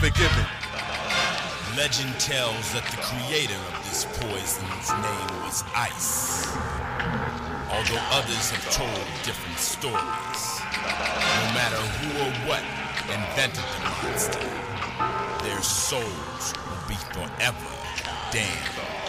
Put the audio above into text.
the given. Legend tells that the creator of this poison's name was Ice. Although others have told different stories, no matter who or what invented the monster, their souls will be forever damned.